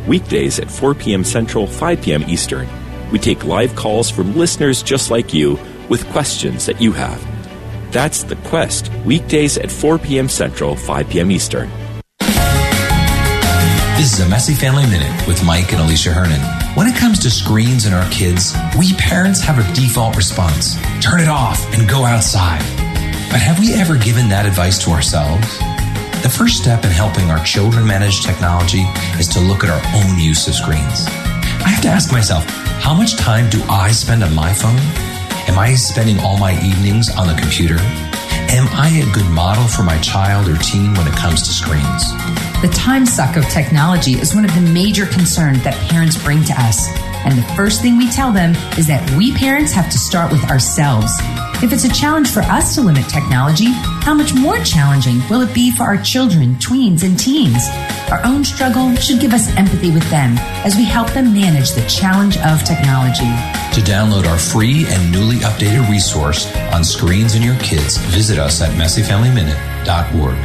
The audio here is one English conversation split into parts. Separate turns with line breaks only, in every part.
weekdays at 4 p.m. Central, 5 p.m. Eastern. We take live calls from listeners just like you with questions that you have. That's The Quest, weekdays at 4 p.m. Central, 5 p.m. Eastern.
This is a Messy Family Minute with Mike and Alicia Hernan. When it comes to screens and our kids, we parents have a default response. Turn it off and go outside. But have we ever given that advice to ourselves? The first step in helping our children manage technology is to look at our own use of screens. I have to ask myself, how much time do I spend on my phone? Am I spending all my evenings on the computer? Am I a good model for my child or teen when it comes to screens?
The time suck of technology is one of the major concerns that parents bring to us. And the first thing we tell them is that we parents have to start with ourselves. If it's a challenge for us to limit technology, how much more challenging will it be for our children, tweens, and teens? Our own struggle should give us empathy with them as we help them manage the challenge of technology.
To download our free and newly updated resource on screens and your kids, visit us at messyfamilyminute.org.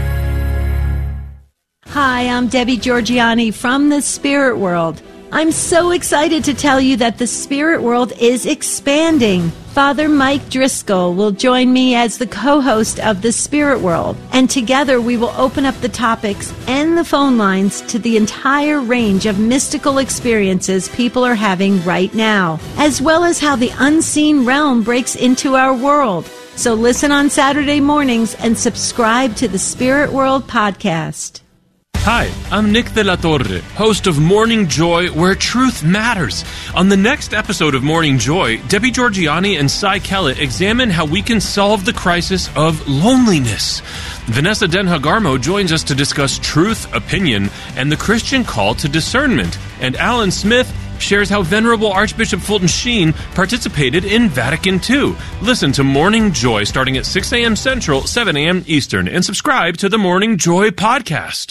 Hi, I'm Debbie Georgiani from the Spirit World. I'm so excited to tell you that the Spirit World is expanding. Father Mike Driscoll will join me as the co-host of the Spirit World, and together we will open up the topics and the phone lines to the entire range of mystical experiences people are having right now, as well as how the unseen realm breaks into our world. So listen on Saturday mornings and subscribe to the Spirit World podcast.
Hi, I'm Nick De La Torre, host of Morning Joy, where truth matters. On the next episode of Morning Joy, Debbie Georgiani and Cy Kellett examine how we can solve the crisis of loneliness. Vanessa Den-Hagarmo joins us to discuss truth, opinion, and the Christian call to discernment. And Alan Smith shares how Venerable Archbishop Fulton Sheen participated in Vatican II. Listen to Morning Joy starting at 6 a.m. Central, 7 a.m. Eastern, and subscribe to the Morning Joy podcast.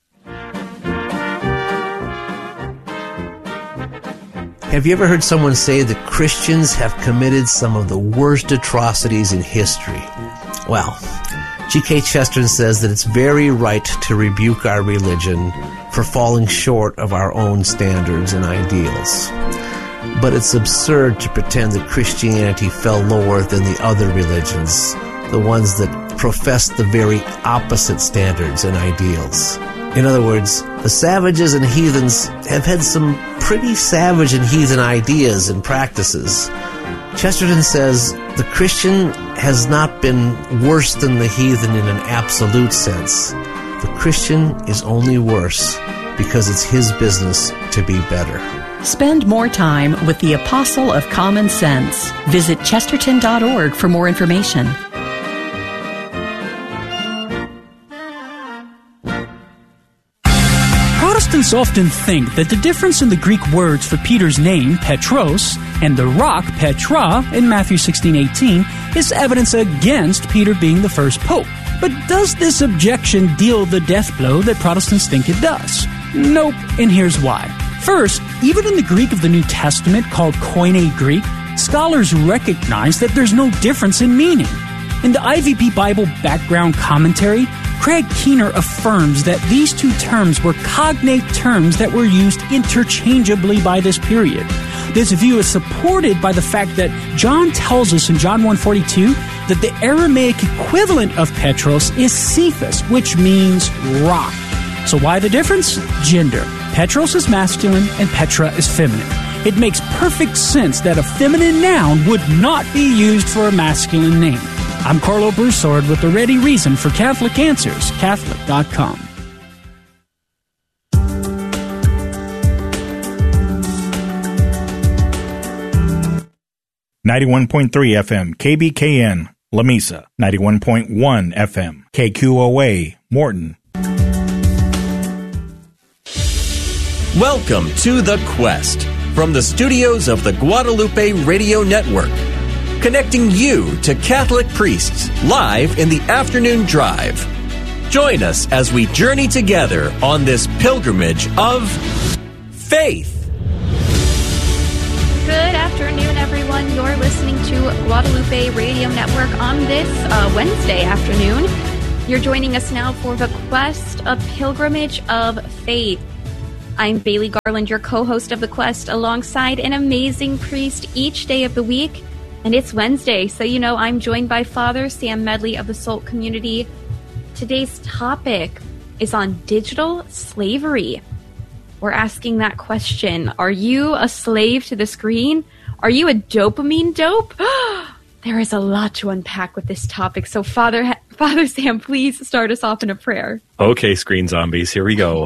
Have you ever heard someone say that Christians have committed some of the worst atrocities in history? Well, G.K. Chesterton says that it's very right to rebuke our religion for falling short of our own standards and ideals. But it's absurd to pretend that Christianity fell lower than the other religions, the ones that profess the very opposite standards and ideals. In other words, the savages and heathens have had some pretty savage and heathen ideas and practices. Chesterton says the Christian has not been worse than the heathen in an absolute sense. The Christian is only worse because it's his business to be better.
Spend more time with the Apostle of Common Sense. Visit chesterton.org for more information.
Protestants often think that the difference in the Greek words for Peter's name, Petros, and the rock, Petra, in Matthew 16:18, is evidence against Peter being the first pope. But does this objection deal the death blow that Protestants think it does? Nope, and here's why. First, even in the Greek of the New Testament, called Koine Greek, scholars recognize that there's no difference in meaning. In the IVP Bible Background Commentary, Craig Keener affirms that these two terms were cognate terms that were used interchangeably by this period. This view is supported by the fact that John tells us in John 1:42 that the Aramaic equivalent of Petros is Cephas, which means rock. So why the difference? Gender. Petros is masculine and Petra is feminine. It makes perfect sense that a feminine noun would not be used for a masculine name. I'm Carlo Broussard with the ready reason for Catholic Answers, Catholic.com.
.3 FM, KBKN, La Mesa. 91.1 FM, KQOA, Morton.
Welcome to The Quest from the studios of the Guadalupe Radio Network, connecting you to Catholic priests live in the afternoon drive. Join us as we journey together on this pilgrimage of faith.
Good afternoon, everyone. You're listening to Guadalupe Radio Network on this Wednesday afternoon. You're joining us now for The Quest, a pilgrimage of faith. I'm Bailey Garland, your co-host of The Quest, alongside an amazing priest each day of the week. And it's Wednesday, so you know I'm joined by Father Sam Medley of the SOLT community. Today's topic is on digital slavery. We're asking that question. Are you a slave to the screen? Are you a dopamine dope? There is a lot to unpack with this topic. So Father Sam, please start us off in a prayer.
Okay, screen zombies, here we go.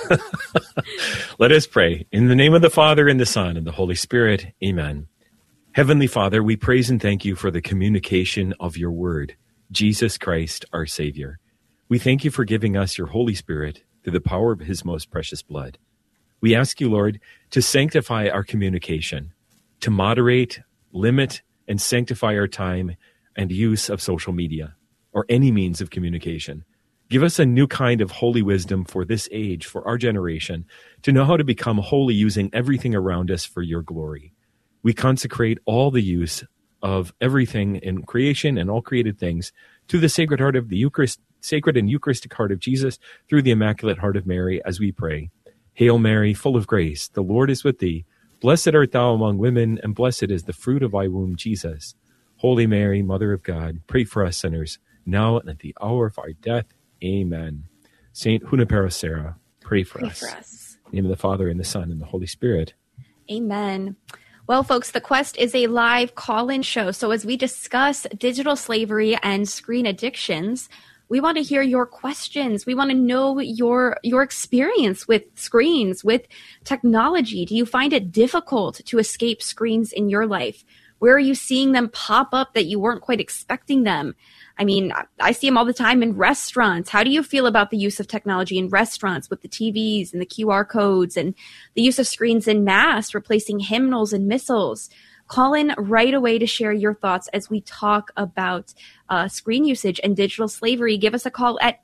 Let us pray. In the name of the Father, and the Son, and the Holy Spirit, amen. Heavenly Father, we praise and thank you for the communication of your word, Jesus Christ, our Savior. We thank you for giving us your Holy Spirit through the power of his most precious blood. We ask you, Lord, to sanctify our communication, to moderate, limit, and sanctify our time and use of social media or any means of communication. Give us a new kind of holy wisdom for this age, for our generation, to know how to become holy using everything around us for your glory. We consecrate all the use of everything in creation and all created things to the Sacred Heart of the Eucharist, Sacred and Eucharistic Heart of Jesus, through the Immaculate Heart of Mary, as we pray. Hail Mary, full of grace, the Lord is with thee. Blessed art thou among women, and blessed is the fruit of thy womb, Jesus. Holy Mary, Mother of God, pray for us sinners, now and at the hour of our death. Amen. Saint Junipero Serra, pray for us. In the name of the Father, and the Son, and the Holy Spirit.
Amen. Well, folks, The Quest is a live call-in show. So as we discuss digital slavery and screen addictions, we want to hear your questions. We want to know your experience with screens, with technology. Do you find it difficult to escape screens in your life? Where are you seeing them pop up that you weren't quite expecting them? I mean, I see them all the time in restaurants. How do you feel about the use of technology in restaurants with the TVs and the QR codes and the use of screens in mass, replacing hymnals and missals? Call in right away to share your thoughts as we talk about screen usage and digital slavery. Give us a call at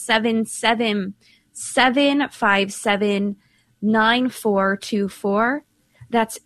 877-757-9424. That's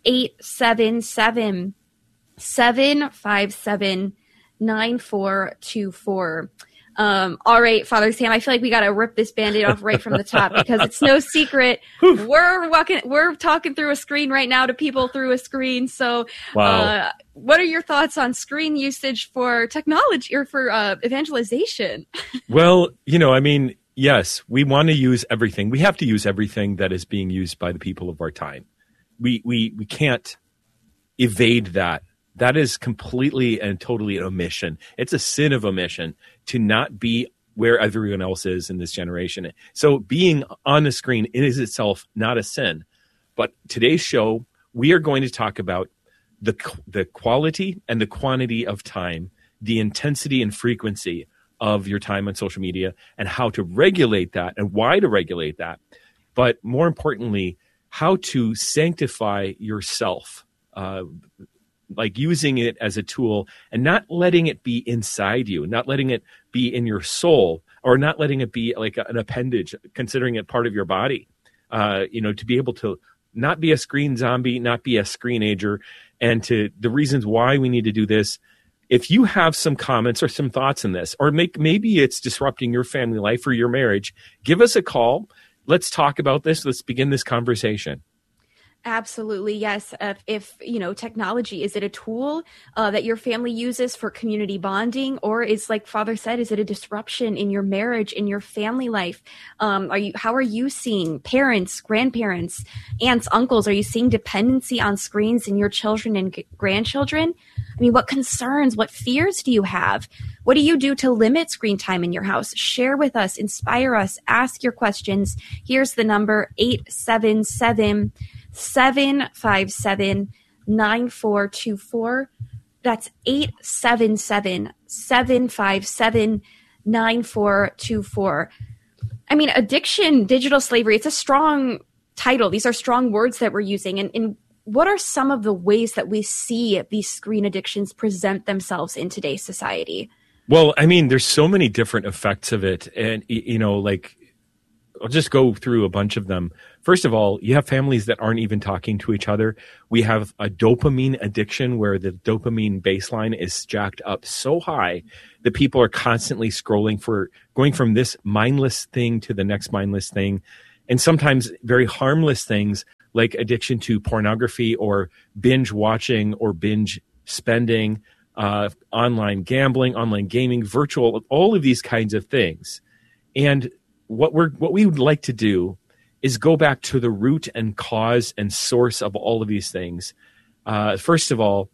877-757-9424. All right, Father Sam, I feel like we got to rip this Band-Aid off right from the top because it's no secret. We're talking through a screen right now to people through a screen. So,
wow.
What are your thoughts on screen usage for technology or for evangelization?
Well, yes, we want to use everything. We have to use everything that is being used by the people of our time. We can't evade that. That is completely and totally an omission. It's a sin of omission to not be where everyone else is in this generation. So being on the screen is itself not a sin. But today's show, we are going to talk about the quality and the quantity of time, the intensity and frequency of your time on social media, and how to regulate that and why to regulate that. But more importantly, how to sanctify yourself, like using it as a tool and not letting it be inside you, not letting it be in your soul, or not letting it be like an appendage, considering it part of your body, to be able to not be a screen zombie, not be a screenager. And to the reasons why we need to do this, if you have some comments or some thoughts on this, or maybe it's disrupting your family life or your marriage, give us a call. Let's talk about this. Let's begin this conversation.
Absolutely, yes. If technology, is it a tool that your family uses for community bonding, or is, like Father said, is it a disruption in your marriage, in your family life? How are you seeing parents, grandparents, aunts, uncles? Are you seeing dependency on screens in your children and grandchildren? I mean, what concerns, what fears do you have? What do you do to limit screen time in your house? Share with us, inspire us, ask your questions. Here's the number, 877-757-9424. That's 877-757-9424. I mean, addiction, digital slavery, it's a strong title. These are strong words that we're using. And what are some of the ways that we see these screen addictions present themselves in today's society?
Well, I mean, there's so many different effects of it. And, I'll just go through a bunch of them. First of all, you have families that aren't even talking to each other. We have a dopamine addiction where the dopamine baseline is jacked up so high that people are constantly scrolling, for going from this mindless thing to the next mindless thing. and sometimes very harmless things like addiction to pornography or binge watching or binge spending, online gambling, online gaming, virtual, all of these kinds of things. And what we would like to do is go back to the root and cause and source of all of these things. First of all,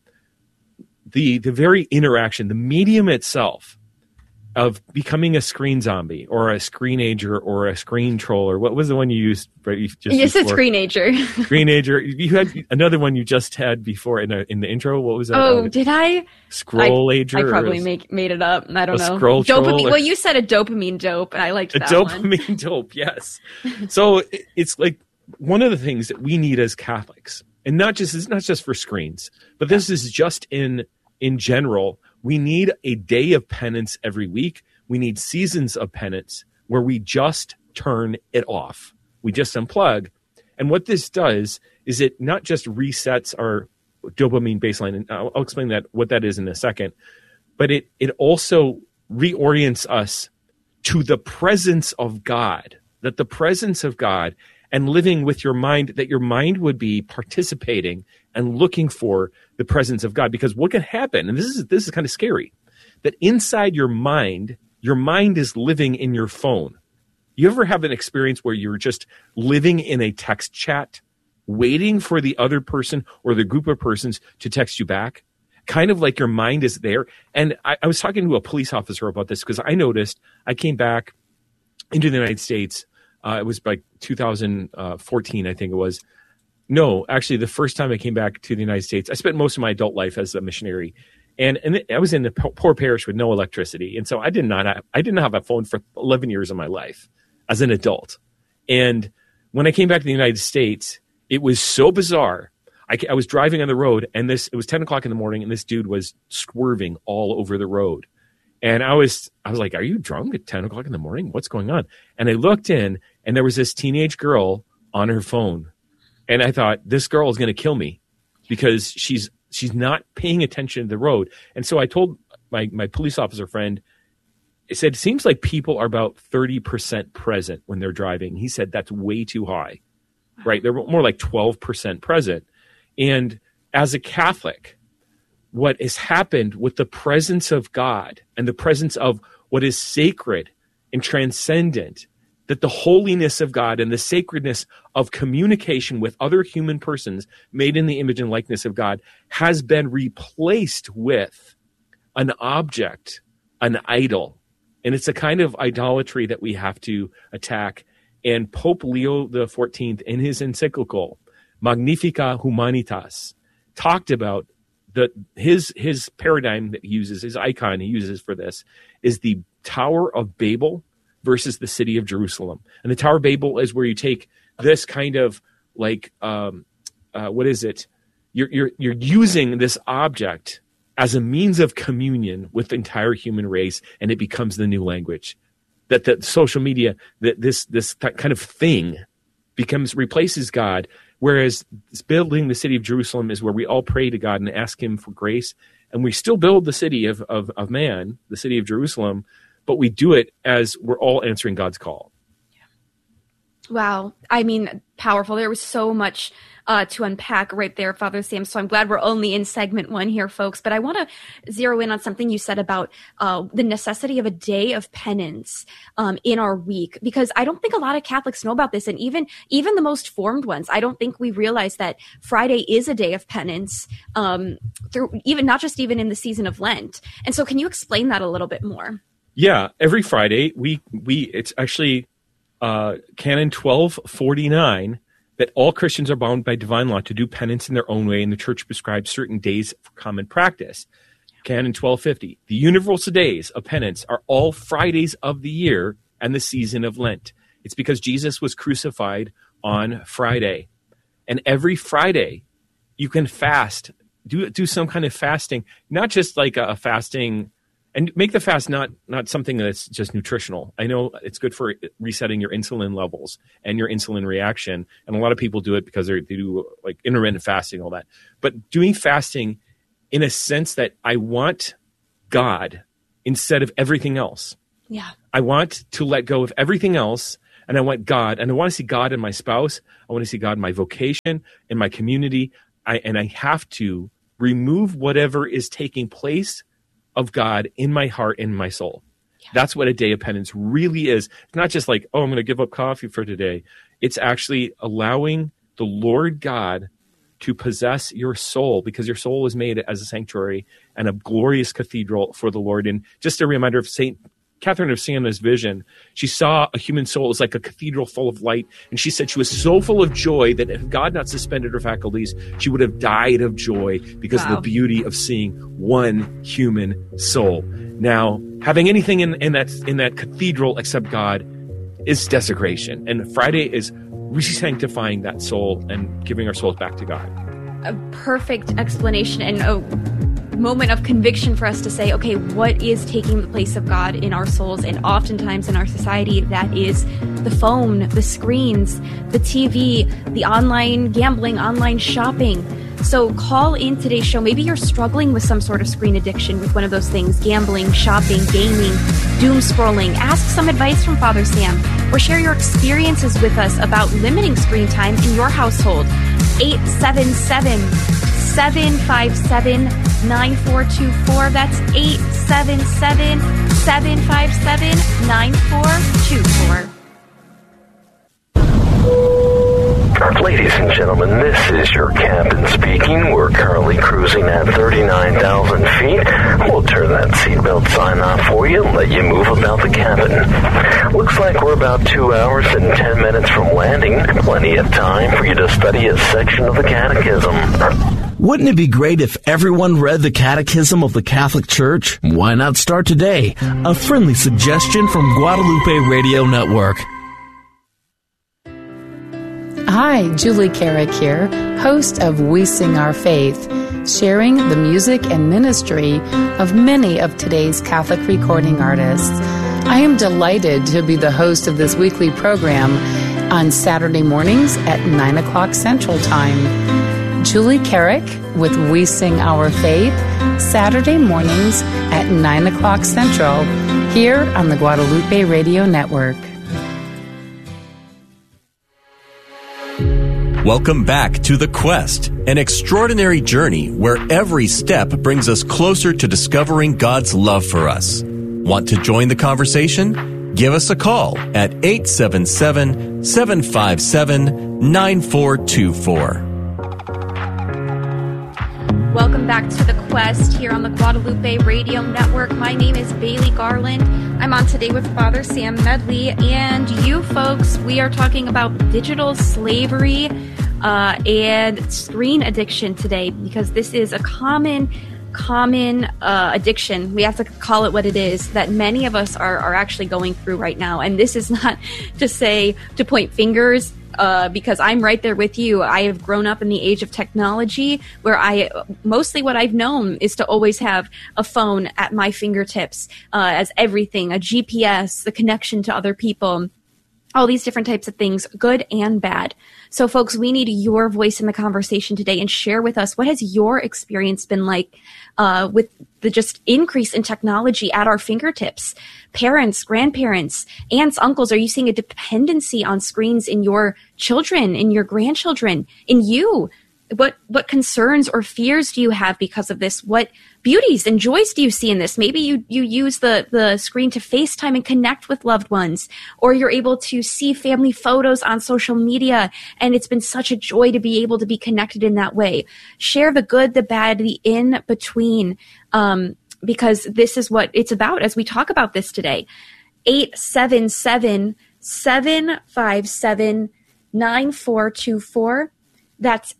the very interaction, the medium itself of becoming a screen zombie or a screenager or a screen troller. What was the one you used?
Yes, it's screenager.
Screenager. You had another one you just had before in the intro. What was that?
Oh, did I?
Scrollager.
I probably made it up. I don't know.
Scroll
dopamine. Well, you said a dopamine dope, and I liked that one.
A dopamine dope, yes. So it's like one of the things that we need as Catholics, and it's not just for screens, but this is just in general. We need a day of penance every week. We need seasons of penance where we just turn it off. We just unplug. And what this does is it not just resets our dopamine baseline, and I'll explain what that is in a second, but it also reorients us to the presence of God, that the presence of God and living with your mind, that your mind would be participating and looking for the presence of God. Because what can happen, and this is kind of scary, that inside your mind is living in your phone. You ever have an experience where you're just living in a text chat, waiting for the other person or the group of persons to text you back? Kind of like your mind is there. And I was talking to a police officer about this because I noticed I came back into the United States. It was like 2014, I think it was. No, actually, the first time I came back to the United States, I spent most of my adult life as a missionary, and I was in a poor parish with no electricity, and so I didn't have a phone for 11 years of my life as an adult. And when I came back to the United States, it was so bizarre. I was driving on the road, and it was 10 o'clock in the morning, and this dude was swerving all over the road. And I was like, "Are you drunk at 10 o'clock in the morning? What's going on?" And I looked in, and there was this teenage girl on her phone. And I thought, this girl is going to kill me because she's not paying attention to the road. And so I told my police officer friend, I said, it seems like people are about 30% present when they're driving. He said, that's way too high, right? They're more like 12% present. And as a Catholic, what has happened with the presence of God and the presence of what is sacred and transcendent, that the holiness of God and the sacredness of communication with other human persons made in the image and likeness of God has been replaced with an object, an idol. And it's a kind of idolatry that we have to attack. And Pope Leo XIV, in his encyclical, Magnifica Humanitas, talked about his paradigm that he uses, his icon he uses for this, is the Tower of Babel versus the city of Jerusalem. And the Tower of Babel is where you take this kind of like, what is it? You're using this object as a means of communion with the entire human race, and it becomes the new language. That the social media, that this kind of thing replaces God, whereas building the city of Jerusalem is where we all pray to God and ask him for grace. And we still build the city of man, the city of Jerusalem, but we do it as we're all answering God's call.
Wow. I mean, powerful. There was so much to unpack right there, Father Sam. So I'm glad we're only in segment 1 here, folks. But I want to zero in on something you said about the necessity of a day of penance in our week, because I don't think a lot of Catholics know about this. And even the most formed ones, I don't think we realize that Friday is a day of penance through not just even in the season of Lent. And so can you explain that a little bit more?
Yeah, every Friday it's actually Canon 1249 that all Christians are bound by divine law to do penance in their own way, and the Church prescribes certain days for common practice. Canon 1250, the universal days of penance are all Fridays of the year and the season of Lent. It's because Jesus was crucified on Friday, and every Friday you can fast, do some kind of fasting, not just like a fasting. And make the fast not something that's just nutritional. I know it's good for resetting your insulin levels and your insulin reaction. And a lot of people do it because they do like intermittent fasting, all that. But doing fasting in a sense that I want God instead of everything else.
Yeah.
I want to let go of everything else. and I want God, and I want to see God in my spouse. I want to see God in my vocation, in my community. I have to remove whatever is taking place of God in my heart and my soul. Yeah. That's what a day of penance really is. It's not just like, oh, I'm going to give up coffee for today. It's actually allowing the Lord God to possess your soul, because your soul is made as a sanctuary and a glorious cathedral for the Lord. And just a reminder of St. Catherine of Siena's vision, she saw a human soul as like a cathedral full of light. And she said she was so full of joy that if God not suspended her faculties, she would have died of joy because of the beauty of seeing one human soul. Now, having anything in that cathedral except God is desecration. And Friday is re-sanctifying that soul and giving our souls back to God.
A perfect explanation and a moment of conviction for us to say, okay, what is taking the place of God in our souls? And oftentimes in our society, that is the phone, the screens, the TV, the online gambling, online shopping. So call in today's show. Maybe you're struggling with some sort of screen addiction with one of those things, gambling, shopping, gaming, doom scrolling. Ask some advice from Father Sam or share your experiences with us about limiting screen time in your household. 877-757-9424. That's 877-757-9424.
Ladies and gentlemen, this is your captain speaking. We're currently cruising at 39,000 feet. We'll turn that seatbelt sign off for you and let you move about the cabin. Looks like we're about 2 hours and 10 minutes from landing. Plenty of time for you to study a section of the Catechism.
Wouldn't it be great if everyone read the Catechism of the Catholic Church? Why not start today? A friendly suggestion from Guadalupe Radio Network.
Hi, Julie Carrick here, host of We Sing Our Faith, sharing the music and ministry of many of today's Catholic recording artists. I am delighted to be the host of this weekly program on Saturday mornings at 9 o'clock Central Time. Julie Carrick with We Sing Our Faith, Saturday mornings at 9 o'clock Central, here on the Guadalupe Radio Network.
Welcome back to The Quest, an extraordinary journey where every step brings us closer to discovering God's love for us. Want to join the conversation? Give us a call at 877-757-9424.
Welcome back to The Quest here on the Guadalupe Radio Network. My name is Bailey Garland. I'm on today with Father Sam Medley, and you folks, we are talking about digital slavery and screen addiction today, because this is a common addiction. We have to call it what it is, that many of us are actually going through right now. And this is not to point fingers, because I'm right there with you. I have grown up in the age of technology, where mostly what I've known is to always have a phone at my fingertips, as everything, a GPS, the connection to other people, all these different types of things, good and bad. So folks, we need your voice in the conversation today, and share with us, what has your experience been like with the just increase in technology at our fingertips? Parents, grandparents, aunts, uncles, are you seeing a dependency on screens in your children, in your grandchildren, in you? What concerns or fears do you have because of this? What beauties and joys do you see in this? Maybe you use the screen to FaceTime and connect with loved ones, or you're able to see family photos on social media, and it's been such a joy to be able to be connected in that way. Share the good, the bad, the in between, because this is what it's about as we talk about this today. 877-757-9424. That's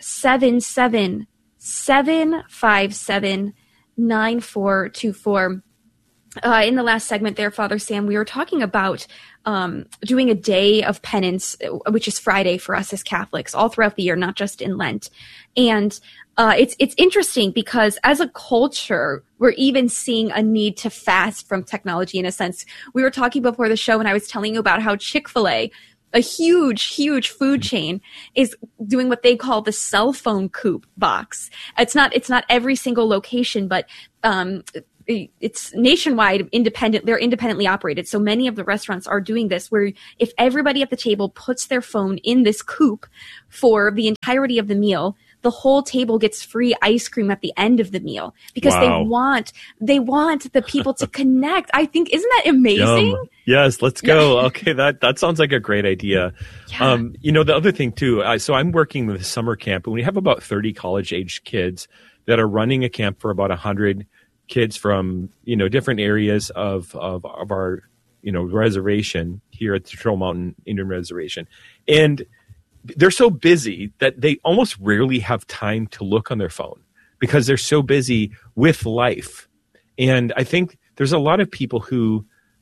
877-757-9424. In the last segment there, Father Sam, we were talking about doing a day of penance, which is Friday for us as Catholics, all throughout the year, not just in Lent. And it's interesting because as a culture, we're even seeing a need to fast from technology in a sense. We were talking before the show, and I was telling you about how Chick-fil-A, a huge food chain, is doing what they call the cell phone coop box. It's not every single location, but it's nationwide, independent. They're independently operated. So many of the restaurants are doing this, where if everybody at the table puts their phone in this coop for the entirety of the meal, the whole table gets free ice cream at the end of the meal, because they want the people to connect. I think, isn't that amazing?
Yes, let's go. Okay, that sounds like a great idea. Yeah. The other thing too, so I'm working with a summer camp, and we have about 30 college-age kids that are running a camp for about 100 kids from different areas of our reservation here at the Turtle Mountain Indian Reservation, and they're so busy that they almost rarely have time to look on their phone because they're so busy with life. And I think there's a lot of people who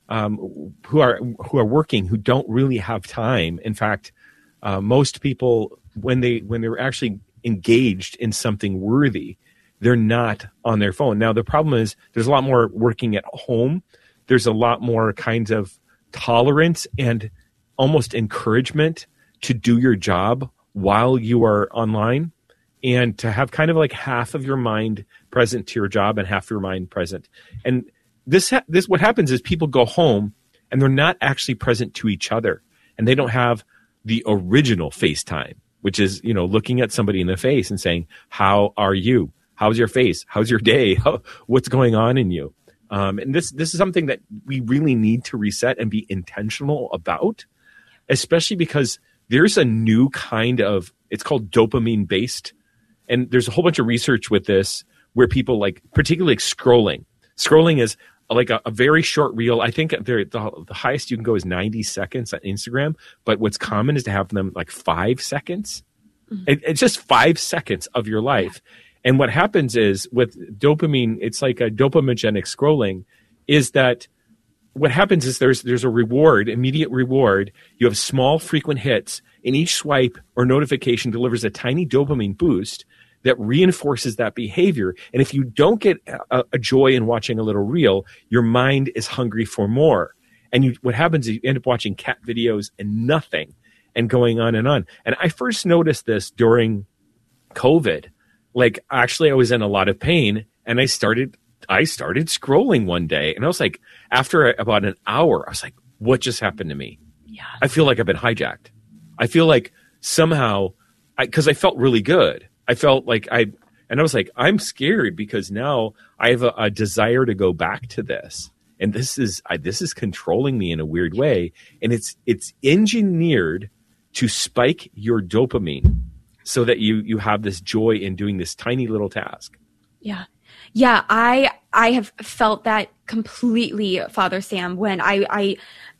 are working who don't really have time. In fact, most people, when they're actually engaged in something worthy, they're not on their phone. Now, the problem is there's a lot more working at home. There's a lot more kinds of tolerance and almost encouragement to do your job while you are online, and to have kind of like half of your mind present to your job and half your mind present. And this what happens is people go home and they're not actually present to each other, and they don't have the original FaceTime, which is, looking at somebody in the face and saying, "How are you? How's your face? How's your day? What's going on in you?" And this is something that we really need to reset and be intentional about, especially because there's a new kind of, it's called dopamine based. And there's a whole bunch of research with this where people particularly scrolling. Scrolling is like a very short reel. I think the highest you can go is 90 seconds on Instagram. But what's common is to have them like 5 seconds. Mm-hmm. It's just 5 seconds of your life. And what happens is with dopamine, it's like a dopamigenic scrolling, is that what happens is there's a reward, immediate reward. You have small, frequent hits, and each swipe or notification delivers a tiny dopamine boost that reinforces that behavior. And if you don't get a joy in watching a little reel, your mind is hungry for more. And what happens is you end up watching cat videos and nothing, and going on and on. And I first noticed this during COVID. Actually, I was in a lot of pain, and I started scrolling one day, and I was like, after about an hour, I was like, what just happened to me? Yeah. I feel like I've been hijacked. I feel like somehow, because I felt really good. I felt like I was like, I'm scared because now I have a desire to go back to this. And this is controlling me in a weird way. And it's engineered to spike your dopamine so that you have this joy in doing this tiny little task.
Yeah. Yeah, I have felt that completely, Father Sam, when I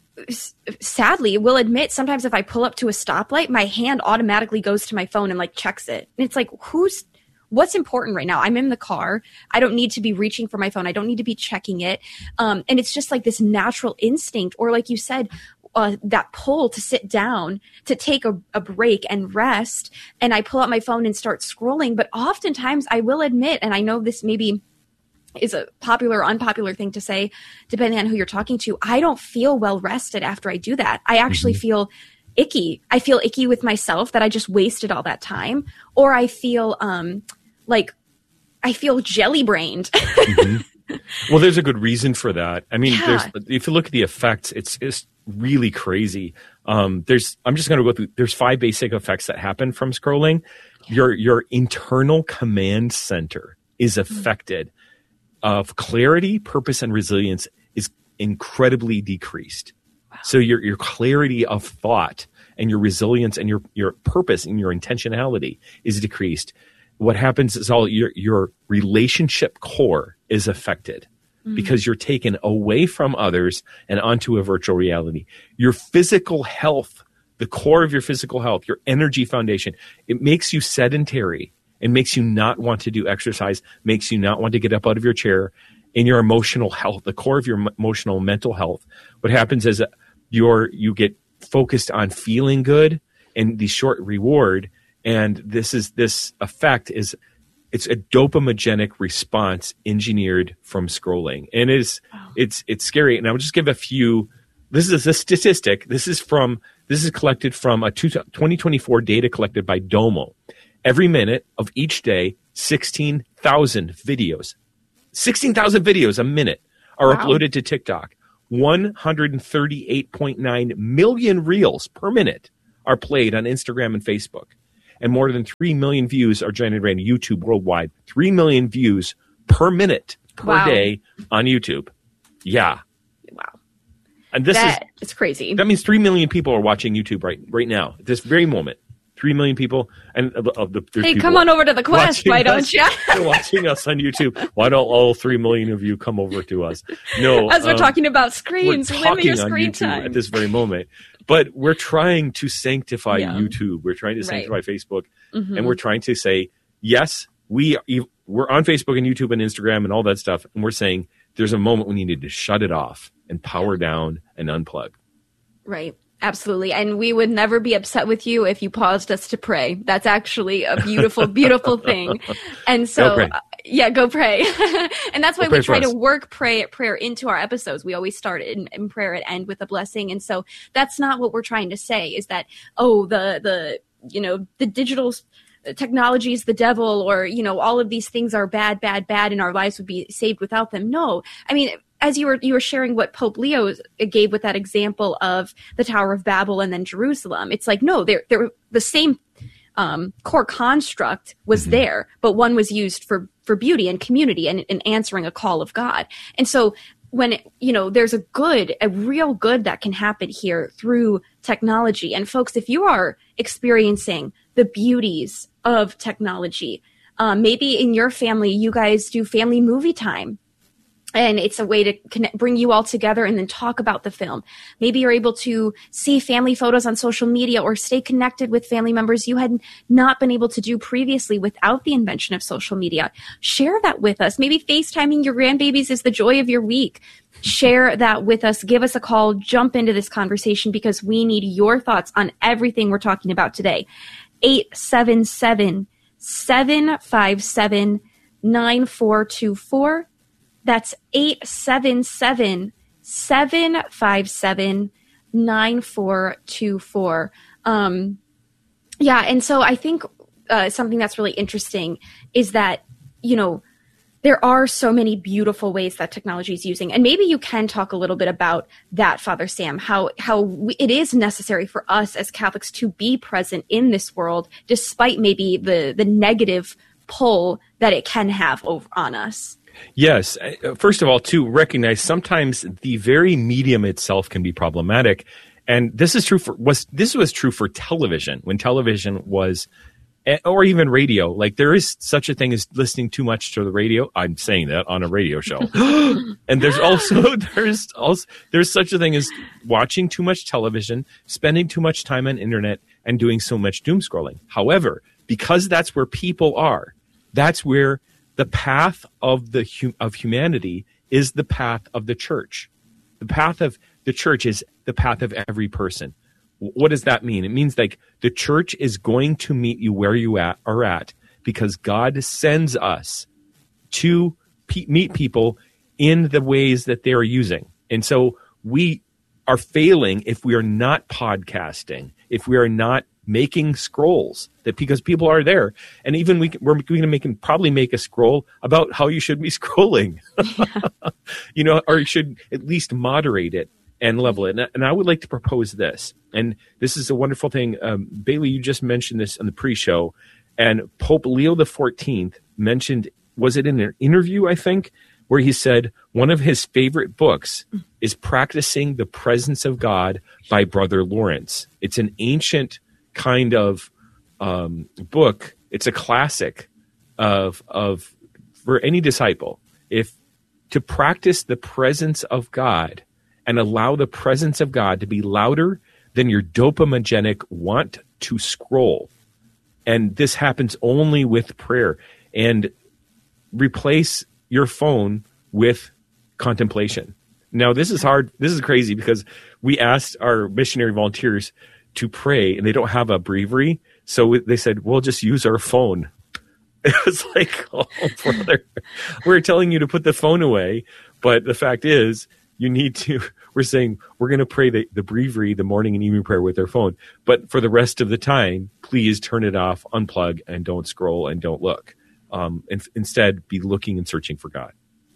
sadly will admit sometimes if I pull up to a stoplight, my hand automatically goes to my phone and checks it. And it's like, what's important right now? I'm in the car. I don't need to be reaching for my phone. I don't need to be checking it. And it's just like this natural instinct, or like you said, that pull to sit down, to take a break and rest. And I pull out my phone and start scrolling. But oftentimes I will admit, and I know this maybe is a popular or unpopular thing to say, depending on who you're talking to, I don't feel well rested after I do that. I actually feel icky. I feel icky with myself that I just wasted all that time. Or I feel jelly brained.
Well, there's a good reason for that. I mean, if you look at the effects, it's really crazy. I'm just going to go through. There's 5 basic effects that happen from scrolling. Your internal command center is affected. Of clarity, purpose, and resilience is incredibly decreased. Wow. So your clarity of thought and your resilience and your purpose and your intentionality is decreased. What happens is all your relationship core is affected because you're taken away from others and onto a virtual reality. Your physical health, the core of your physical health, your energy foundation, it makes you sedentary. It makes you not want to do exercise, makes you not want to get up out of your chair. In your emotional health, the core of your emotional mental health, what happens is you get focused on feeling good and the short reward. And this effect it's a dopamigenic response engineered from scrolling. And it's scary. And I'll just give a few. This is a statistic. This is collected from a 2024 data collected by Domo. Every minute of each day, 16,000 videos. 16,000 videos a minute are uploaded to TikTok. 138.9 million reels per minute are played on Instagram and Facebook. And more than 3 million views are generated on YouTube worldwide. 3 million views per minute per day on YouTube. Yeah.
Wow.
And
it's crazy.
That means 3 million people are watching YouTube right now, at this very moment. 3 million people. And
hey, come on over to the Quest, why don't you?
They're watching us on YouTube. Why don't all 3 million of you come over to us? No.
As we're talking about screens, limit your screen
time
time.
At this very moment. But we're trying to sanctify YouTube. We're trying to sanctify Facebook. Mm-hmm. And we're trying to say, yes, we're on Facebook and YouTube and Instagram and all that stuff. And we're saying there's a moment when you need to shut it off and power down and unplug.
Right. Absolutely. And we would never be upset with you if you paused us to pray. That's actually a beautiful, beautiful thing. And so, go pray. And that's why we try to work prayer into our episodes. We always start in prayer and end with a blessing. And so that's not what we're trying to say, is that, the digital technology is the devil, or, all of these things are bad, and our lives would be saved without them. No. I mean, as you were sharing what Pope Leo gave with that example of the Tower of Babel and then Jerusalem, it's like, no, they're the same core construct was there, but one was used for beauty and community and answering a call of God. And so when, there's a real good that can happen here through technology. And folks, if you are experiencing the beauties of technology, maybe in your family, you guys do family movie time. And it's a way to bring you all together and then talk about the film. Maybe you're able to see family photos on social media or stay connected with family members you had not been able to do previously without the invention of social media. Share that with us. Maybe FaceTiming your grandbabies is the joy of your week. Share that with us. Give us a call. Jump into this conversation because we need your thoughts on everything we're talking about today. 877-757-9424. That's 877-757-9424. And so I think something that's really interesting is that, there are so many beautiful ways that technology is using. And maybe you can talk a little bit about that, Father Sam, how it is necessary for us as Catholics to be present in this world, despite maybe the negative pull that it can have on us.
Yes. First of all, to recognize sometimes the very medium itself can be problematic. And this was true for television, when television was, or even radio. Like, there is such a thing as listening too much to the radio. I'm saying that on a radio show. And there's such a thing as watching too much television, spending too much time on internet, and doing so much doom scrolling. However, because that's where people are, that's where the path of humanity is the path of the church. The path of the church is the path of every person. What does that mean? It means like the church is going to meet you where you are at because God sends us to meet people in the ways that they are using. And so we are failing if we are not podcasting, if we are not making scrolls, that because people are there. And even we're going to probably make a scroll about how you should be scrolling, or you should at least moderate it and level it. And I would like to propose this. And this is a wonderful thing. Bailey, you just mentioned this on the pre-show, and Pope Leo XIV mentioned, was it in an interview, I think, where he said one of his favorite books is Practicing the Presence of God by Brother Lawrence. It's an ancient kind of book. It's a classic of for any disciple. If to practice the presence of God and allow the presence of God to be louder than your dopamigenic want to scroll. And this happens only with prayer. And replace your phone with contemplation. Now, this is hard. This is crazy because we asked our missionary volunteers to pray, and they don't have a breviary. So they said, we'll just use our phone. It was like, oh, brother, we're telling you to put the phone away. But the fact is, we're saying we're going to pray the breviary, the morning and evening prayer with our phone. But for the rest of the time, please turn it off, unplug, and don't scroll and don't look. And instead, be looking and searching for God.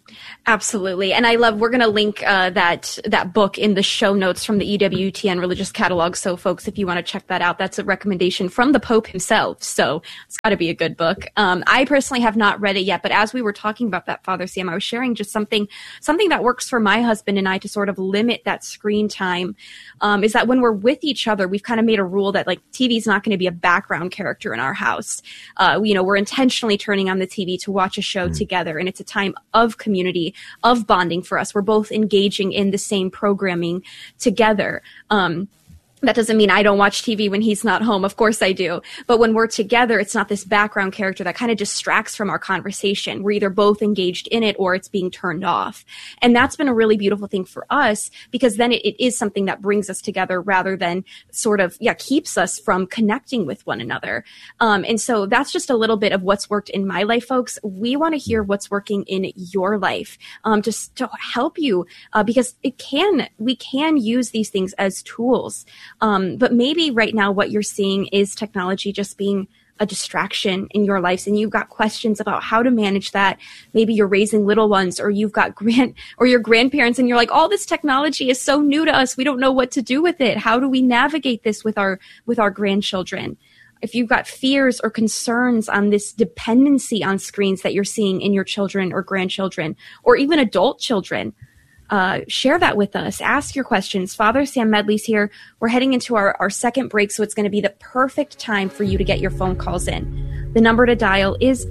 Absolutely. And I love, we're going to link that book in the show notes from the EWTN Religious Catalog. So folks, if you want to check that out, that's a recommendation from the Pope himself. So it's got to be a good book. I personally have not read it yet, but as we were talking about that, Father Sam, I was sharing just something that works for my husband and I to sort of limit that screen time, is that when we're with each other, we've kind of made a rule that like TV is not going to be a background character in our house. We're intentionally turning on the TV to watch a show together, and it's a time of community, of bonding for us. We're both engaging in the same programming together. That doesn't mean I don't watch TV when he's not home. Of course I do. But when we're together, it's not this background character that kind of distracts from our conversation. We're either both engaged in it or it's being turned off. And that's been a really beautiful thing for us, because then it is something that brings us together rather than sort of, keeps us from connecting with one another. And so that's just a little bit of what's worked in my life, folks. We want to hear what's working in your life, just to help you, because we can use these things as tools. But maybe right now what you're seeing is technology just being a distraction in your lives, and you've got questions about how to manage that. Maybe you're raising little ones, or you've got your grandparents, and you're like, all this technology is so new to us. We don't know what to do with it. How do we navigate this with our grandchildren? If you've got fears or concerns on this dependency on screens that you're seeing in your children or grandchildren, or even adult children, share that with us. Ask your questions. Father Sam Medley's here. We're heading into our second break, so it's going to be the perfect time for you to get your phone calls in. The number to dial is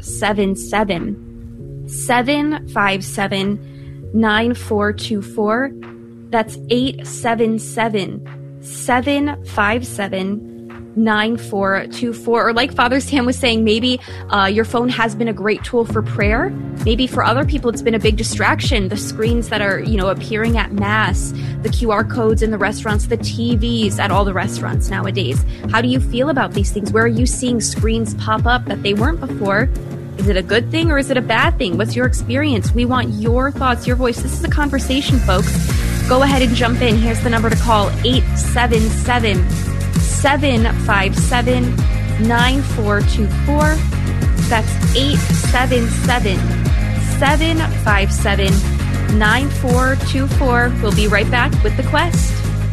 877-757-9424. That's 877-757-9424. Or like Father Sam was saying, maybe your phone has been a great tool for prayer. Maybe for other people it's been a big distraction. The screens that are appearing at Mass, the QR codes in the restaurants, the TVs at all the restaurants nowadays. How do you feel about these things? Where are you seeing screens pop up that they weren't before? Is it a good thing or is it a bad thing? What's your experience? We want your thoughts, your voice. This is a conversation, folks. Go ahead and jump in. Here's the number to call, 877-757-9424. That's 877-757-9424. We'll be right back with The Quest.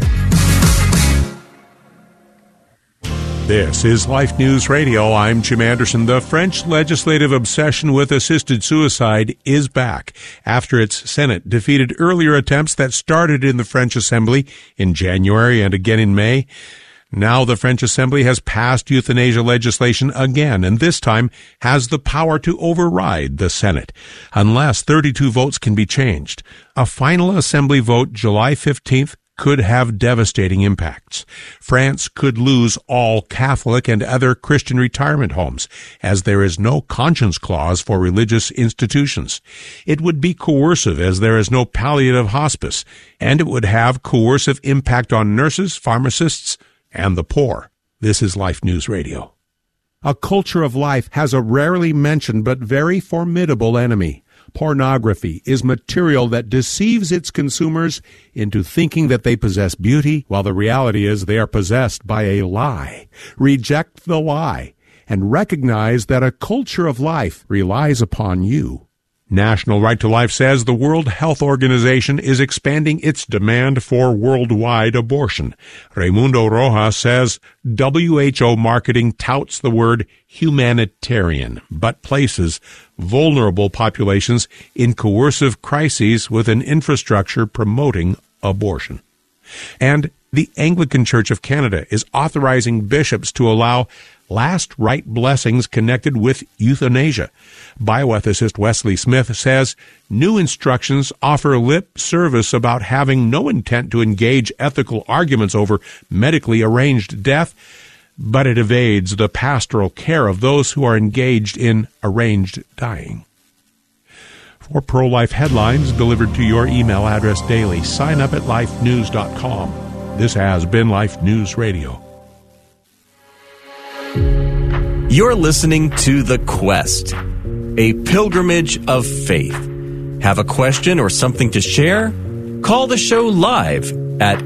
This is Life News Radio. I'm Jim Anderson. The French legislative obsession with assisted suicide is back after its Senate defeated earlier attempts that started in the French Assembly in January and again in May. Now the French Assembly has passed euthanasia legislation again, and this time has the power to override the Senate, unless 32 votes can be changed. A final Assembly vote July 15th could have devastating impacts. France could lose all Catholic and other Christian retirement homes, as there is no conscience clause for religious institutions. It would be coercive, as there is no palliative hospice, and it would have coercive impact on nurses, pharmacists, and the poor. This is Life News Radio. A culture of life has a rarely mentioned but very formidable enemy. Pornography is material that deceives its consumers into thinking that they possess beauty, while the reality is they are possessed by a lie. Reject the lie and recognize that a culture of life relies upon you. National Right to Life says the World Health Organization is expanding its demand for worldwide abortion. Raimundo Rojas says WHO marketing touts the word humanitarian, but places vulnerable populations in coercive crises with an infrastructure promoting abortion. And the Anglican Church of Canada is authorizing bishops to allow last rite blessings connected with euthanasia. Bioethicist Wesley Smith says new instructions offer lip service about having no intent to engage ethical arguments over medically arranged death, but it evades the pastoral care of those who are engaged in arranged dying. For pro-life headlines delivered to your email address daily, sign up at lifenews.com. This has been Life News Radio.
You're listening to The Quest, a pilgrimage of faith. Have a question or something to share? Call the show live at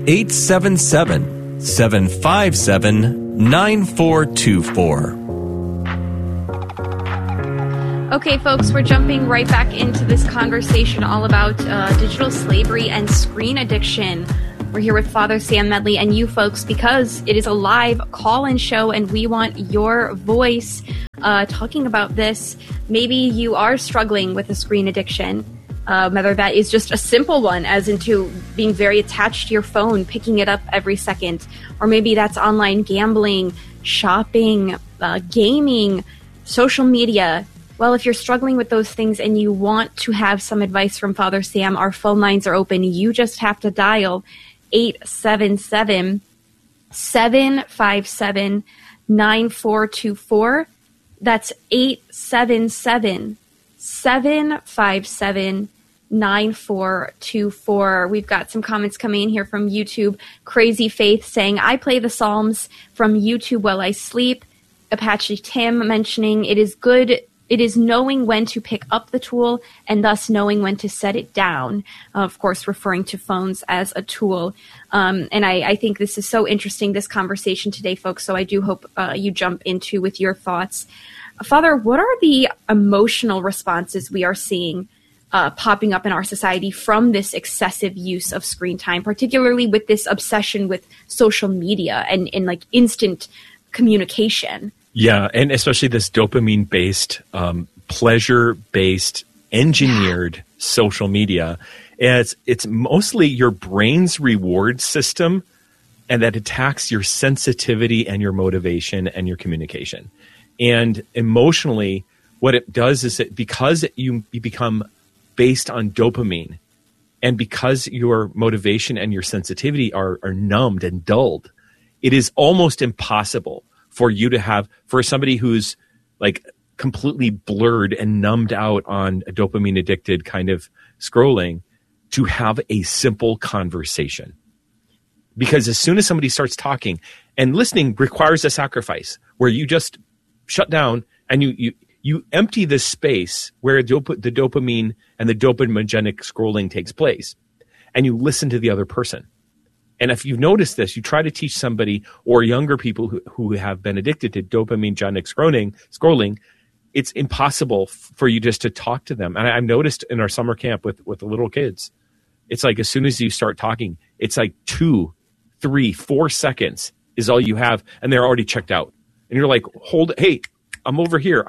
877-757-9424.
Okay, folks, we're jumping right back into this conversation all about digital slavery and screen addiction. We're here with Father Sam Medley and you folks because it is a live call-in show and we want your voice talking about this. Maybe you are struggling with a screen addiction, whether that is just a simple one, as into being very attached to your phone, picking it up every second, or maybe that's online gambling, shopping, gaming, social media. Well, if you're struggling with those things and you want to have some advice from Father Sam, our phone lines are open. You just have to dial 877-757-9424. That's 877-757-9424. We've got some comments coming in here from YouTube. Crazy Faith saying, I play the Psalms from YouTube while I sleep. Apache Tim mentioning, it is knowing when to pick up the tool and thus knowing when to set it down, of course, referring to phones as a tool. And I think this is so interesting, this conversation today, folks, so I do hope you jump into with your thoughts. Father, what are the emotional responses we are seeing popping up in our society from this excessive use of screen time, particularly with this obsession with social media and like instant communication?
Yeah, and especially this dopamine-based, pleasure-based, engineered social media. It's mostly your brain's reward system, and that attacks your sensitivity and your motivation and your communication. And emotionally, what it does is that because you become based on dopamine, and because your motivation and your sensitivity are numbed and dulled, it is almost impossible for you to have, for somebody who's like completely blurred and numbed out on a dopamine addicted kind of scrolling, to have a simple conversation. Because as soon as somebody starts talking, and listening requires a sacrifice where you just shut down and you empty the space where the dopamine and the dopaminergic scrolling takes place, and you listen to the other person. And if you've noticed this, you try to teach somebody or younger people who have been addicted to dopamine-genic scrolling, it's impossible for you just to talk to them. And I've noticed in our summer camp with the little kids, it's like as soon as you start talking, it's like 2, 3, 4 seconds is all you have, and they're already checked out. And you're like, hey, I'm over here.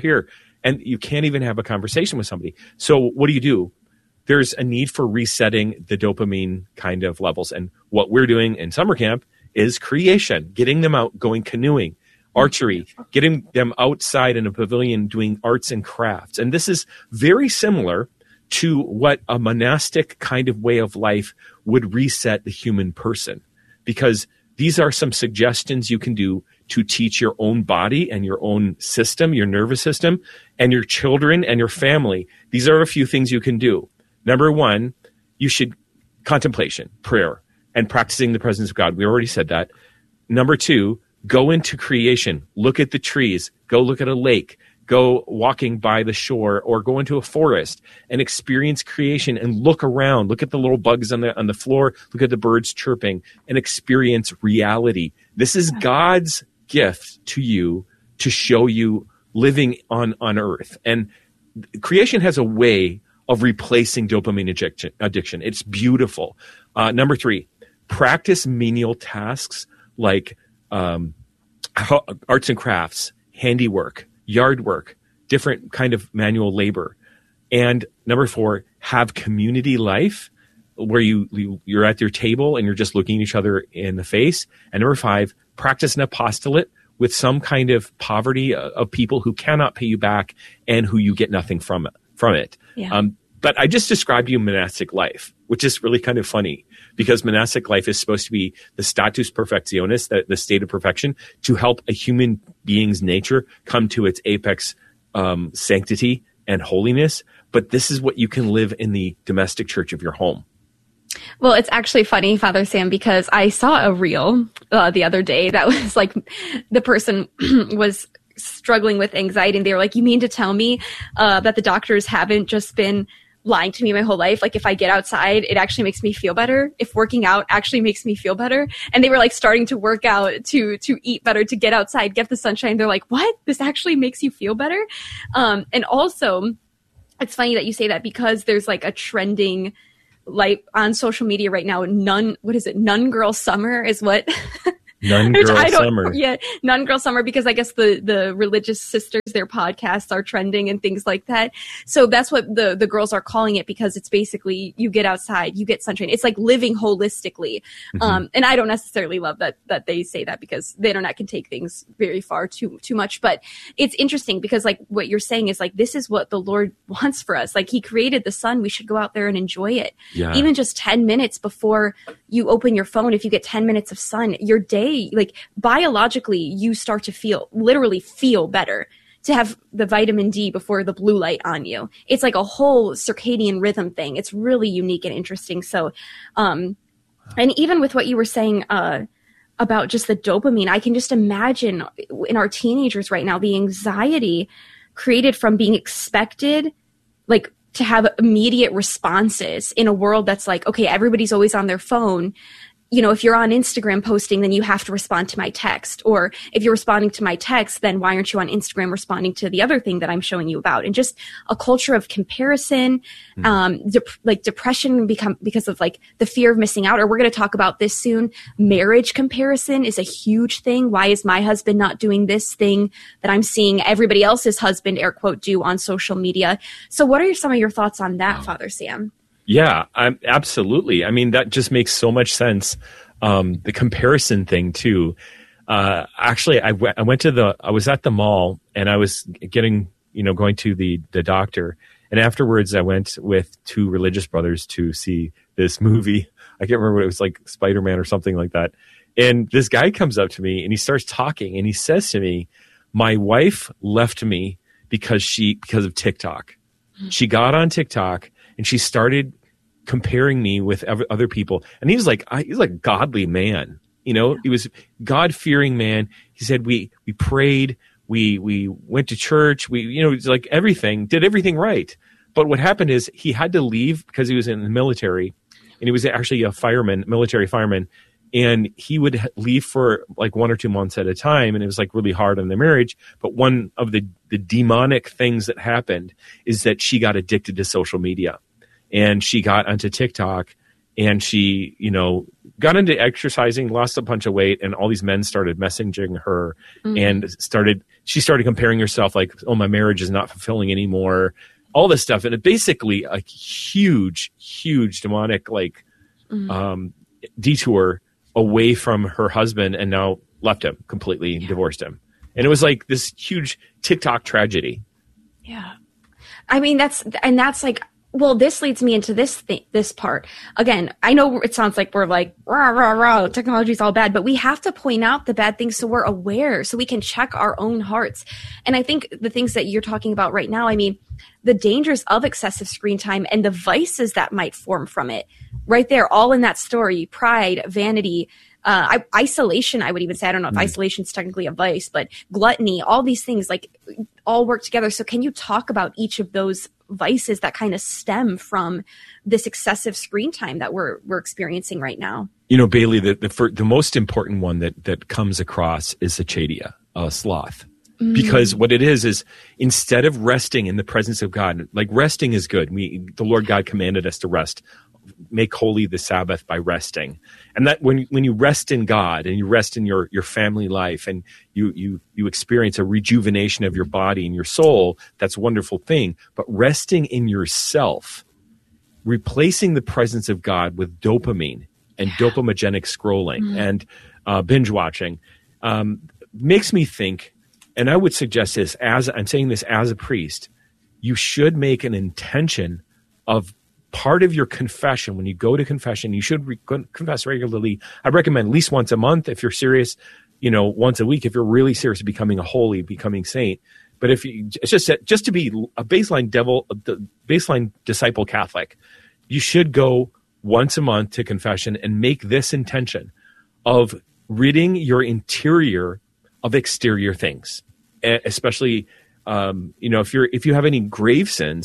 And you can't even have a conversation with somebody. So what do? There's a need for resetting the dopamine kind of levels. And what we're doing in summer camp is creation, getting them out, going canoeing, archery, getting them outside in a pavilion doing arts and crafts. And this is very similar to what a monastic kind of way of life would reset the human person, because these are some suggestions you can do to teach your own body and your own system, your nervous system, and your children and your family. These are a few things you can do. Number one, you should contemplation, prayer, and practicing the presence of God. We already said that. Number two, go into creation. Look at the trees. Go look at a lake. Go walking by the shore, or go into a forest and experience creation and look around. Look at the little bugs on the floor. Look at the birds chirping and experience reality. This is God's gift to you to show you living on earth. And creation has a way of replacing dopamine addiction. It's beautiful. Number three, practice menial tasks like arts and crafts, handiwork, yard work, different kind of manual labor. And number four, have community life where you're at your table and you're just looking each other in the face. And number five, practice an apostolate with some kind of poverty of people who cannot pay you back and who you get nothing from it. Yeah. But I just described to you monastic life, which is really kind of funny, because monastic life is supposed to be the status perfectionis, the state of perfection, to help a human being's nature come to its apex sanctity and holiness. But this is what you can live in the domestic church of your home.
Well, it's actually funny, Father Sam, because I saw a reel the other day that was like the person was struggling with anxiety, and they were like, you mean to tell me that the doctors haven't just been lying to me my whole life. Like if I get outside, it actually makes me feel better. If working out actually makes me feel better. And they were like starting to work out, to eat better, to get outside, get the sunshine. They're like, what? This actually makes you feel better? And also, it's funny that you say that, because there's like a trending, like on social media right now, Nun Girl Summer is what?
Nun Girl Summer.
Yeah, Nun Girl Summer, because I guess the religious sisters, their podcasts are trending and things like that. So that's what the girls are calling it, because it's basically you get outside, you get sunshine. It's like living holistically.
Mm-hmm.
And I don't necessarily love that they say that, because the internet can take things very far too much. But it's interesting, because like what you're saying is like, this is what the Lord wants for us. Like he created the sun. We should go out there and enjoy it.
Yeah.
Even just 10 minutes before you open your phone, if you get 10 minutes of sun, your day, like biologically, you start to literally feel better to have the vitamin D before the blue light on you. It's like a whole circadian rhythm thing. It's really unique and interesting. So, and even with what you were saying, about just the dopamine, I can just imagine in our teenagers right now, the anxiety created from being expected, like to have immediate responses in a world that's like, okay, everybody's always on their phone. You know, if you're on Instagram posting, then you have to respond to my text. Or if you're responding to my text, then why aren't you on Instagram responding to the other thing that I'm showing you about? And just a culture of comparison, depression because of like the fear of missing out. Or we're going to talk about this soon. Marriage comparison is a huge thing. Why is my husband not doing this thing that I'm seeing everybody else's husband, air quote, do on social media? So what are some of your thoughts on that, Father Sam?
Yeah, absolutely. I mean, that just makes so much sense. The comparison thing too. Actually, I was at the mall and I was going to the doctor. And afterwards I went with two religious brothers to see this movie. I can't remember what it was, like Spider-Man or something like that. And this guy comes up to me and he starts talking and he says to me, my wife left me because of TikTok. She got on TikTok and she started comparing me with other people. And he was like a godly man, he was God-fearing man. He said, we prayed, we went to church, it's like everything, did everything right. But what happened is he had to leave because he was in the military, and he was actually a military fireman. And he would leave for like 1 or 2 months at a time. And it was like really hard on their marriage. But one of the demonic things that happened is that she got addicted to social media. And she got onto TikTok and she, got into exercising, lost a bunch of weight, and all these men started messaging her and she started comparing herself like, oh, my marriage is not fulfilling anymore, all this stuff. And it basically a huge, huge demonic detour away from her husband, and now left him completely, divorced him. And it was like this huge TikTok tragedy.
Yeah. I mean, that's like, well, this leads me into this part. Again, I know it sounds like we're like, rah, rah, rah, technology's all bad, but we have to point out the bad things so we're aware, so we can check our own hearts. And I think the things that you're talking about right now, I mean, the dangers of excessive screen time and the vices that might form from it, right there, all in that story: pride, vanity, isolation, I would even say. I don't know if isolation is technically a vice, but gluttony, all these things like all work together. So can you talk about each of those vices that kind of stem from this excessive screen time that we're experiencing right now?
Bailey, the most important one that comes across is acedia, sloth. Because what it is instead of resting in the presence of God, like resting is good. The Lord God commanded us to rest. Make holy the Sabbath by resting. And that when you rest in God and you rest in your family life and you experience a rejuvenation of your body and your soul, that's a wonderful thing. But resting in yourself, replacing the presence of God with dopamine and dopamogenic scrolling and binge watching makes me think, and I would suggest this, as I'm saying this as a priest, you should make an intention of part of your confession. When you go to confession, you should confess regularly. I recommend at least once a month if you're serious, once a week if you're really serious about becoming saint. But if it's just to be a baseline disciple Catholic, you should go once a month to confession and make this intention of ridding your interior of exterior things, especially if you have any grave sins,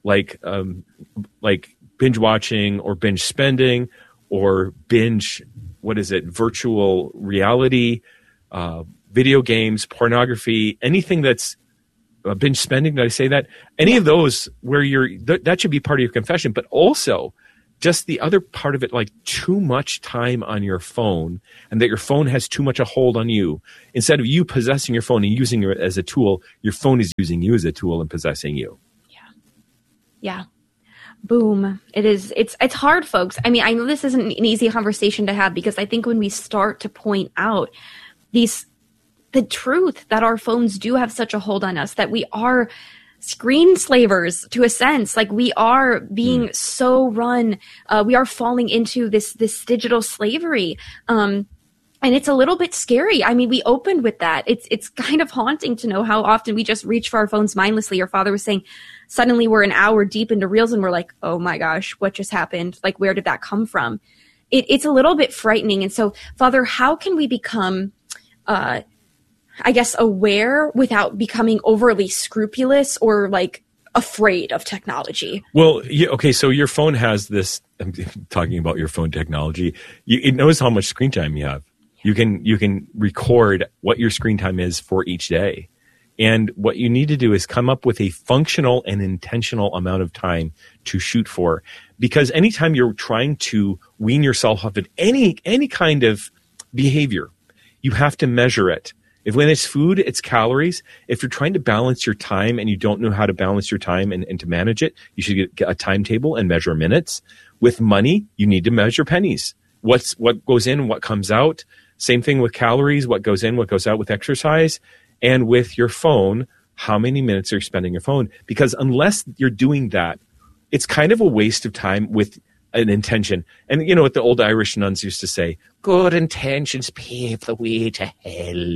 like binge watching or binge spending or binge, virtual reality, video games, pornography, anything that's binge spending. Did I say that? Any of those where that should be part of your confession, but also just the other part of it, like too much time on your phone and that your phone has too much a hold on you. Instead of you possessing your phone and using it as a tool, your phone is using you as a tool and possessing you.
Yeah. Boom. It's hard, folks. I mean, I know this isn't an easy conversation to have, because I think when we start to point out the truth that our phones do have such a hold on us, that we are screen slavers to a sense, like we are being so run, we are falling into this digital slavery. And it's a little bit scary. I mean, we opened with that. It's kind of haunting to know how often we just reach for our phones mindlessly. Your father was saying, suddenly we're an hour deep into Reels and we're like, oh my gosh, what just happened? Like, where did that come from? It's a little bit frightening. And so, Father, how can we become, aware without becoming overly scrupulous or like afraid of technology?
Well, so your phone has this, I'm talking about your phone technology. It knows how much screen time you have. You can record what your screen time is for each day. And what you need to do is come up with a functional and intentional amount of time to shoot for. Because anytime you're trying to wean yourself off of any kind of behavior, you have to measure it. When it's food, it's calories. If you're trying to balance your time and you don't know how to balance your time and to manage it, you should get a timetable and measure minutes. With money, you need to measure pennies. What goes in, what comes out. Same thing with calories, what goes in, what goes out with exercise. And with your phone, how many minutes are you spending on your phone? Because unless you're doing that, it's kind of a waste of time with an intention. And you know what the old Irish nuns used to say, good intentions pave the way to hell.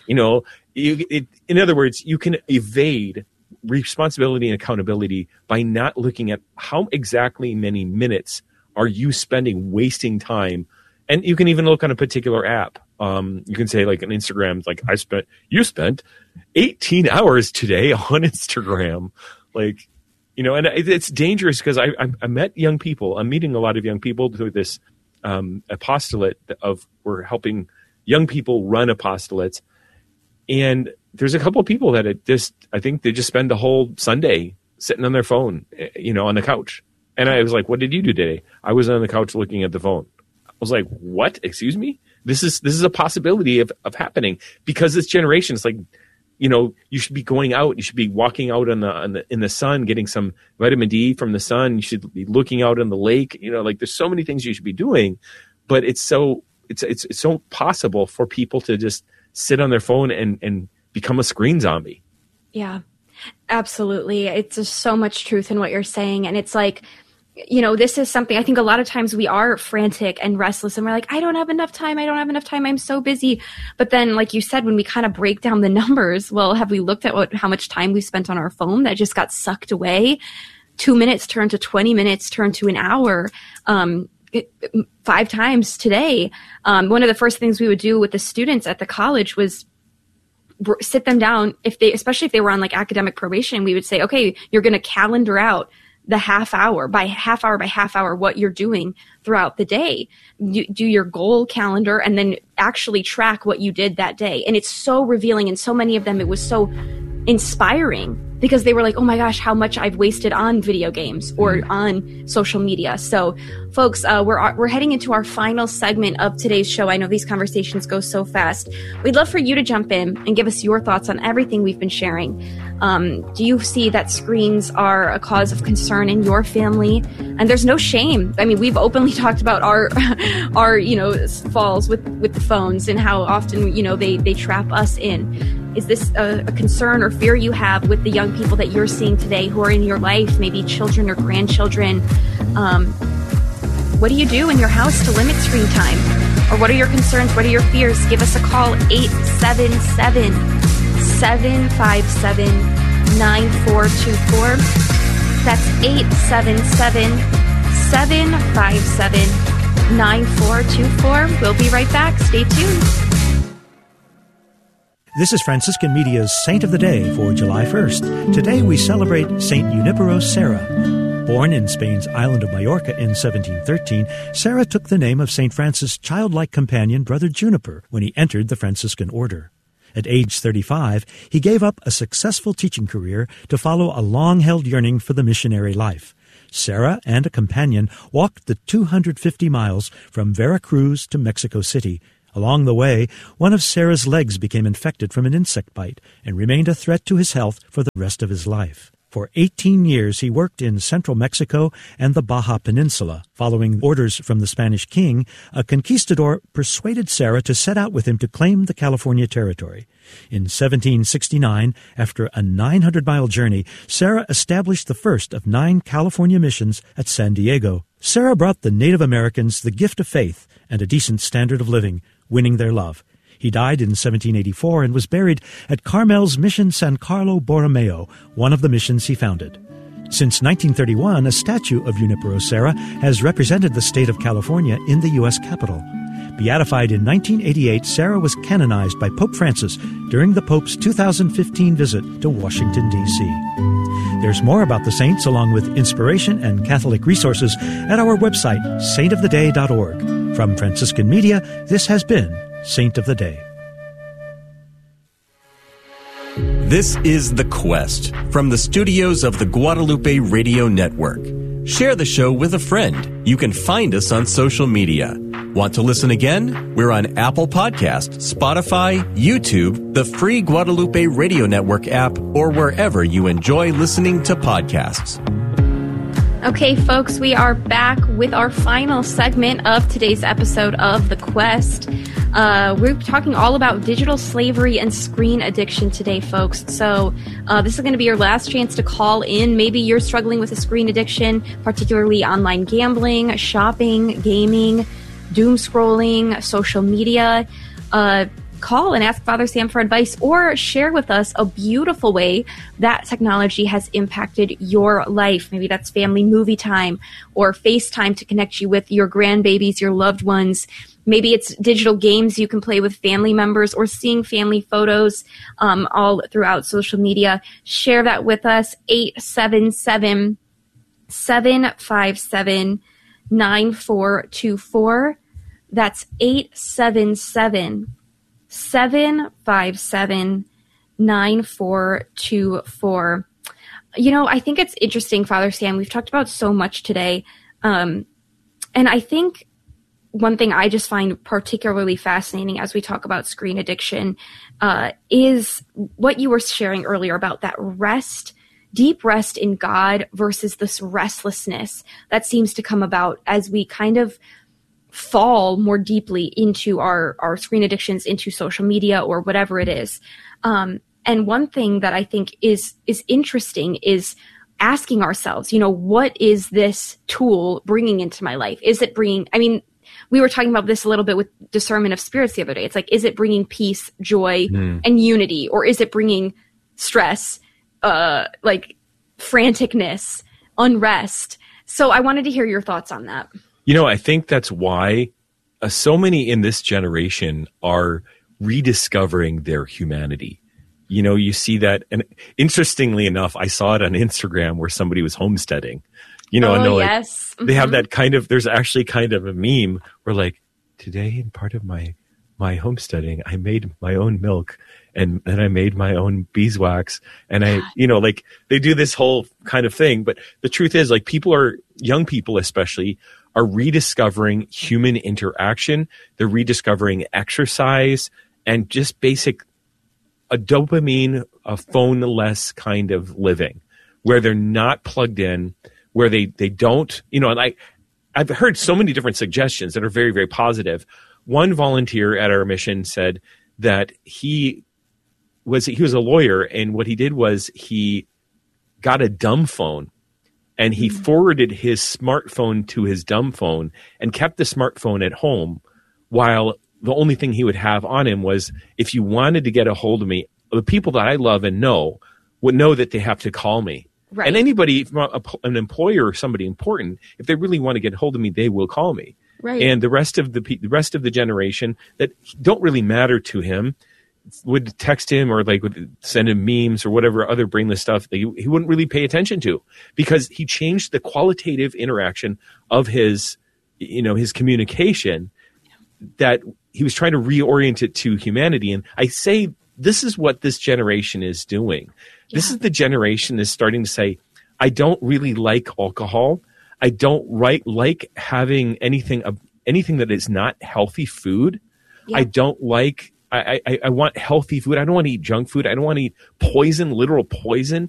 In other words, you can evade responsibility and accountability by not looking at how exactly many minutes are you spending wasting time. And you can even look on a particular app. You can say, like, on Instagram, like, you spent 18 hours today on Instagram. Like, and it's dangerous because I met young people. I'm meeting a lot of young people through this apostolate we're helping young people run apostolates. And there's a couple of people that I think they just spend the whole Sunday sitting on their phone, on the couch. And I was like, what did you do today? I was on the couch looking at the phone. I was like, what? Excuse me? This is a possibility of happening because this generation is like, you should be going out. You should be walking out in the sun, getting some vitamin D from the sun. You should be looking out on the lake. There's so many things you should be doing, but it's so possible for people to just sit on their phone and become a screen zombie.
Yeah, absolutely. It's just so much truth in what you're saying. And it's like, this is something I think a lot of times we are frantic and restless and we're like, I don't have enough time. I'm so busy. But then, like you said, when we kind of break down the numbers, well, have we looked at how much time we spent on our phone that just got sucked away? 2 minutes turned to 20 minutes, turned to an hour. 5 times today. One of the first things we would do with the students at the college was sit them down, especially if they were on like academic probation. We would say, okay, you're going to calendar out the half hour by half hour what you're doing throughout the day. You do your goal calendar and then actually track what you did that day. And it's so revealing. And so many of them, it was so inspiring because they were like, oh my gosh, how much I've wasted on video games or on social media. So folks, we're heading into our final segment of today's show. I know these conversations go so fast. We'd love for you to jump in and give us your thoughts on everything we've been sharing. Do you see that screens are a cause of concern in your family? And there's no shame. I mean, we've openly talked about our falls with the phones and how often, they trap us in. Is this a concern or fear you have with the young people that you're seeing today who are in your life, maybe children or grandchildren? What do you do in your house to limit screen time? Or what are your concerns? What are your fears? Give us a call, 877-757-9424. That's 877-757-9424. We'll be right back. Stay tuned.
This is Franciscan Media's Saint of the Day for July 1st. Today we celebrate Saint Junipero Serra. Born in Spain's island of Majorca in 1713, Serra took the name of St. Francis' childlike companion, Brother Juniper, when he entered the Franciscan order. At age 35, he gave up a successful teaching career to follow a long-held yearning for the missionary life. Serra and a companion walked the 250 miles from Veracruz to Mexico City. Along the way, one of Serra's legs became infected from an insect bite and remained a threat to his health for the rest of his life. For 18 years, he worked in central Mexico and the Baja Peninsula. Following orders from the Spanish king, a conquistador persuaded Serra to set out with him to claim the California territory. In 1769, after a 900-mile journey, Serra established the first of 9 California missions at San Diego. Serra brought the Native Americans the gift of faith and a decent standard of living, winning their love. He died in 1784 and was buried at Carmel's Mission San Carlo Borromeo, one of the missions he founded. Since 1931, a statue of Junipero Serra has represented the state of California in the U.S. Capitol. Beatified in 1988, Serra was canonized by Pope Francis during the Pope's 2015 visit to Washington, D.C. There's more about the saints, along with inspiration and Catholic resources, at our website, saintoftheday.org. From Franciscan Media, this has been Saint of the Day.
This is The Quest from the studios of the Guadalupe Radio Network. Share the show with a friend. You can find us on social media. Want to listen again? We're on Apple Podcasts, Spotify, YouTube, the free Guadalupe Radio Network app, or wherever you enjoy listening to podcasts.
Okay, folks, we are back with our final segment of today's episode of The Quest. We're talking all about digital slavery and screen addiction today, folks. So this is going to be your last chance to call in. Maybe you're struggling with a screen addiction, particularly online gambling, shopping, gaming, doom scrolling, social media. Call and ask Father Sam for advice, or share with us a beautiful way that technology has impacted your life. Maybe that's family movie time or FaceTime to connect you with your grandbabies, your loved ones. Maybe it's digital games you can play with family members, or seeing family photos all throughout social media. Share that with us. 877-757-9424. That's 877-757-9424. You know, I think it's interesting, Father Sam. We've talked about so much today. And I think one thing I just find particularly fascinating as we talk about screen addiction is what you were sharing earlier about that rest, deep rest in God versus this restlessness that seems to come about as we kind of fall more deeply into our screen addictions, into social media or whatever it is. And one thing that I think is interesting is asking ourselves, you know, what is this tool bringing into my life? Is it bringing, I mean, we were talking about this a little bit with discernment of spirits the other day. It's like, is it bringing peace, joy, and unity? Or is it bringing stress, like franticness, unrest? So I wanted to hear your thoughts on that.
You know, I think that's why so many in this generation are rediscovering their humanity. You know, you see that. And interestingly enough, I saw it on Instagram where somebody was homesteading. You know, and
yes.
They have that kind of, there's actually kind of a meme where like, today in part of my homesteading, I made my own milk and I made my own beeswax. And I, you know, like they do this whole kind of thing. But the truth is, like, young people especially, are rediscovering human interaction. They're rediscovering exercise and just basic, a dopamine, a phone-less kind of living where they're not plugged in, where they don't, you know, and I've heard so many different suggestions that are very, very positive. One volunteer at our mission said that he was a lawyer, and what he did was he got a dumb phone and he forwarded his smartphone to his dumb phone and kept the smartphone at home, while the only thing he would have on him was, if you wanted to get a hold of me, the people that I love and know would know that they have to call me. Right. And anybody, an employer or somebody important, if they really want to get a hold of me, they will call me.
Right.
And the rest of the generation that don't really matter to him, would text him or like would send him memes or whatever other brainless stuff that he wouldn't really pay attention to, because he changed the qualitative interaction of his communication, that he was trying to reorient it to humanity. And I say, this is what this generation is doing. Yeah. This is the generation that's starting to say, I don't really like alcohol. I don't like having anything that is not healthy food. Yeah. I don't like, I want healthy food. I don't want to eat junk food. I don't want to eat poison, literal poison.